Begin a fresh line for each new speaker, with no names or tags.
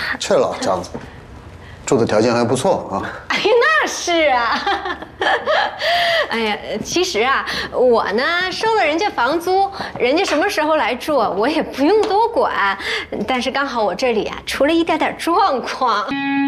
这老张子，住的条件还不错啊。
哎呀，那是啊。哎呀，其实啊，我呢收了人家房租，人家什么时候来住，我也不用多管。但是刚好我这里啊出了一点状况。